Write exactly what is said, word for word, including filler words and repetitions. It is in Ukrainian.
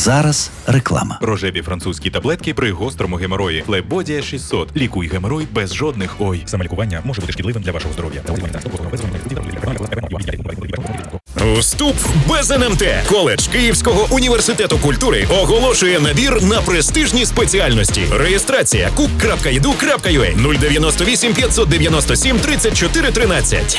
зараз реклама. Рожеві французькі таблетки при гострому геморої. Флебодія шістсот. Лікуй геморой без жодних ой. Самолікування може бути шкідливим для вашого здоров'я. Вступ без ен ем те. Коледж Київського університету культури оголошує набір на престижні спеціальності. Реєстрація кук крапка і ді ю крапка ю а нуль дев'яносто вісім п'ятсот дев'яносто сім тридцять чотири тринадцять.